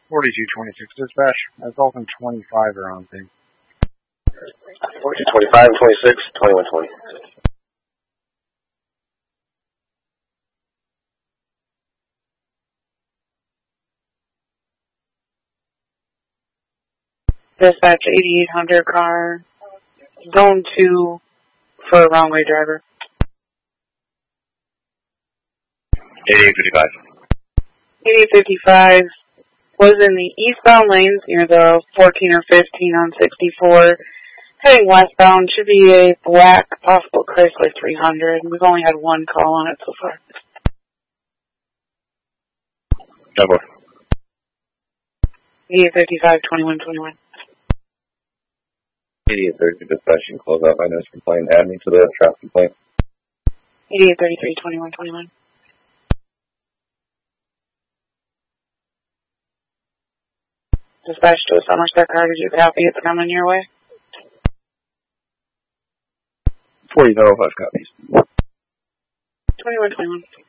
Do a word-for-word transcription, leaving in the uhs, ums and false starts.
forty-two twenty-six dispatch. That's all from twenty-five are on thing. forty-two twenty-five and twenty-six, twenty-one twenty. Dispatch eighty-eight hundred car, zone two for a wrong way driver. eighty-eight fifty-five. eighty-eight fifty-five was in the eastbound lanes near the fourteen or fifteen on sixty-four. Heading westbound, should be a black, possible Chrysler three hundred. We've only had one call on it so far. Double. eighty-eight fifty-five, twenty-one twenty-one. eighty-eight thirty dispatch and close out my notice complaint. Add me to the traffic complaint. eighty-eight thirty-three, twenty-one twenty-one. Dispatch to a Somerset car. Did you copy? It's coming your way. forty oh five copies. twenty-one twenty-one.